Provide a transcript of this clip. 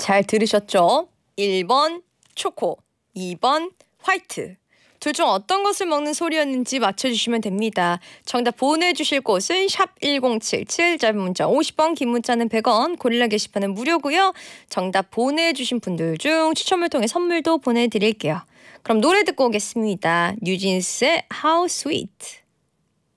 잘 들으셨죠? 1번 초코, 2번 화이트. 둘 중 어떤 것을 먹는 소리였는지 맞춰주시면 됩니다. 정답 보내주실 곳은 샵 1077, 짧은 문자 50원, 긴 문자는 100원, 고릴라 게시판은 무료고요. 정답 보내주신 분들 중 추첨을 통해 선물도 보내드릴게요. 그럼 노래 듣고 오겠습니다. 뉴진스의 How Sweet.